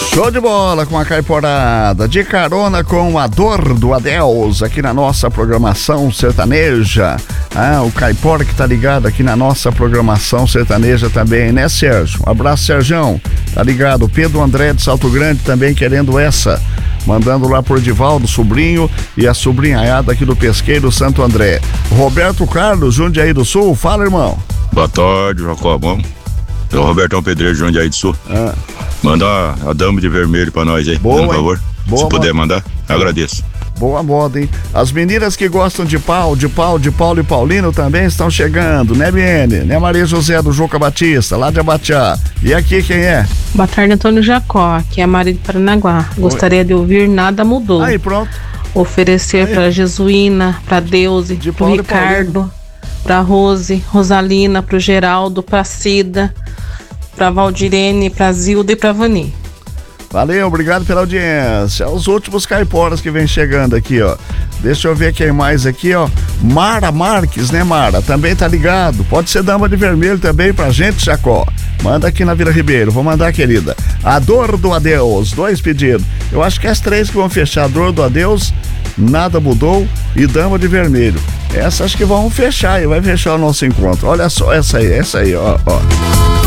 Show de bola com a Caiporada, de carona com a Dor do Adeus, aqui na nossa programação sertaneja. O Caipora que tá ligado aqui na nossa programação sertaneja também, né, Sérgio? Um abraço, Sérgio. Tá ligado? O Pedro André de Salto Grande também querendo essa. Mandando lá por Edivaldo, sobrinho, e a sobrinhaiada aqui do Pesqueiro Santo André. Roberto Carlos, Jundiaí do Sul, fala, irmão. Boa tarde, Jacó, bom? Eu, Robertão Pedreiro, Jundiaí do Sul. Manda a dama de vermelho pra nós aí, por favor. Boa, se puder mandar, agradeço. Boa moda, hein? As meninas que gostam de Paulo e Paulino também estão chegando, né, Biene? Né, Maria José do Juca Batista, lá de Abatiá. E aqui quem é? Boa tarde, Antônio Jacó, aqui é a Maria de Paranaguá. Gostaria de ouvir Nada Mudou. Aí, pronto. Oferecer pra Jesuína, pra Deuse, pro Ricardo, pra Rose, Rosalina, pro Geraldo, pra Cida, pra Valdirene, pra Zilda e pra Vani. Valeu, obrigado pela audiência. Os últimos caiporas que vem chegando aqui, ó. Deixa eu ver quem mais aqui, ó. Mara Marques, né, Mara? Também tá ligado. Pode ser dama de vermelho também pra gente, Jacó. Manda aqui na Vila Ribeiro. Vou mandar, querida. A Dor do Adeus. 2 pedidos. Eu acho que as 3 que vão fechar. Dor do Adeus, Nada Mudou e Dama de Vermelho. Essas que vão fechar e vai fechar o nosso encontro. Olha só essa aí, ó.